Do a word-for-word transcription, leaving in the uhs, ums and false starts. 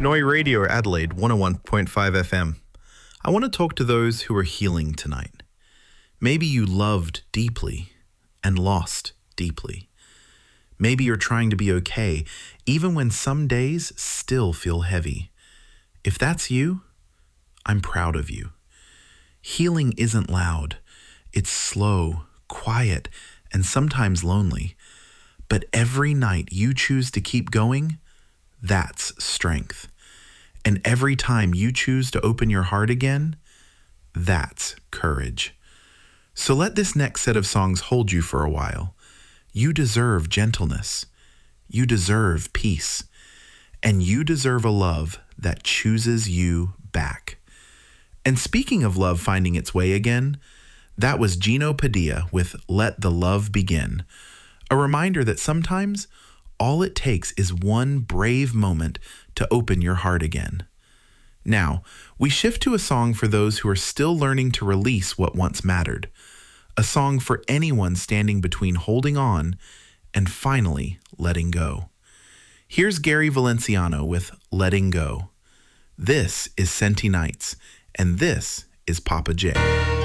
Pinoy Radio Adelaide one oh one point five F M. I want to talk to those who are healing tonight. Maybe you loved deeply and lost deeply. Maybe you're trying to be okay, even when some days still feel heavy. If that's you, I'm proud of you. Healing isn't loud. It's slow, quiet, and sometimes lonely. But every night you choose to keep going, that's strength. And every time you choose to open your heart again, that's courage. So let this next set of songs hold you for a while. You deserve gentleness. You deserve peace. And you deserve a love that chooses you back. And speaking of love finding its way again, that was Gino Padilla with Let the Love Begin. A reminder that sometimes all it takes is one brave moment to open your heart again. Now, we shift to a song for those who are still learning to release what once mattered. A song for anyone standing between holding on and finally letting go. Here's Gary Valenciano with Letting Go. This is Senti Nights, and this is Papa J.